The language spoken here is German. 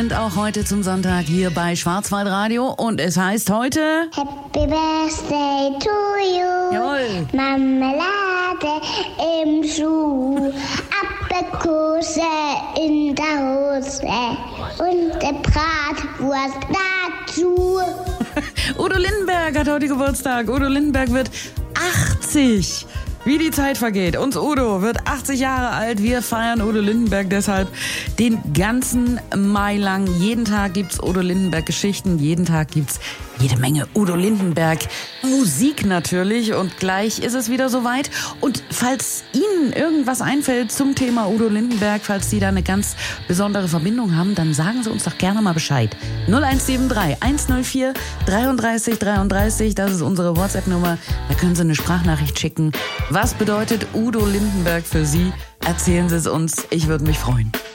Und auch heute zum Sonntag hier bei Schwarzwaldradio und es heißt heute Happy Birthday to you. Jawohl. Marmelade im Schuh, Aprikose in der Hose und der Bratwurst dazu. Udo Lindenberg hat heute Geburtstag. Udo Lindenberg wird 80. Wie die Zeit vergeht. Uns Udo wird 80 Jahre alt. Wir feiern Udo Lindenberg deshalb den ganzen Mai lang. Jeden Tag gibt's Udo Lindenberg Geschichten. Jeden Tag gibt's jede Menge Udo Lindenberg Musik natürlich. Und gleich ist es wieder soweit. Und falls Ihnen irgendwas einfällt zum Thema Udo Lindenberg, falls Sie da eine ganz besondere Verbindung haben, dann sagen Sie uns doch gerne mal Bescheid. 0173 104 33 33. Das ist unsere WhatsApp-Nummer. Da können Sie eine Sprachnachricht schicken. Was bedeutet Udo Lindenberg für Sie? Erzählen Sie es uns. Ich würde mich freuen.